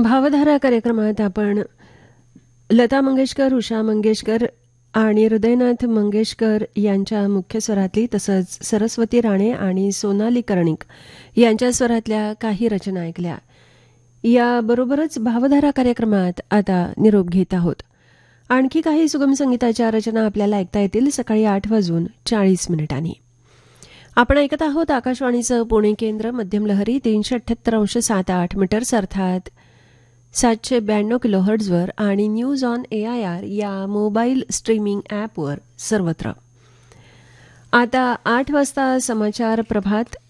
भावधारा कार्यक्रमात आपण लता मंगेशकर, उषा मंगेशकर आणि हृदयनाथ मंगेशकर यांच्या मुख्य स्वरातली तसंच सरस्वती राणे आणि सोनाली कर्णिक यांच्या स्वरातल्या काही रचना ऐकल्या. याबरोबरच भावधारा कार्यक्रमात आता निरोप घेत आहोत. आणखी काही सुगम संगीताच्या रचना आपल्याला ऐकता येतील सकाळी 8:40 आपण ऐकत आहोत आकाशवाणीचं पुणे केंद्र. मध्यम लहरी 378.78 मीटर्स अर्थात 792 किलोहर्ट्झवर आणि न्यूज ऑन AIR या मोबाईल स्ट्रीमिंग ॲपवर सर्वत्र. आता 8 वाजता समाचार प्रभात